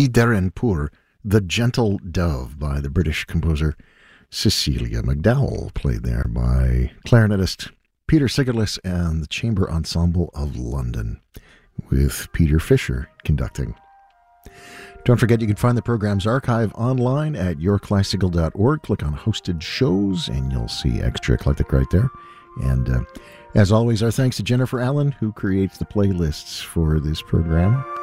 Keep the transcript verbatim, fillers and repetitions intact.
Darren Poor, The Gentle Dove by the British composer Cecilia McDowell, played there by clarinetist Peter Sigerlis and the Chamber Ensemble of London, with Peter Fisher conducting. Don't forget you can find the program's archive online at your classical dot org. Click on Hosted Shows and you'll see Extra Eclectic right there. And uh, as always, our thanks to Jennifer Allen, who creates the playlists for this program.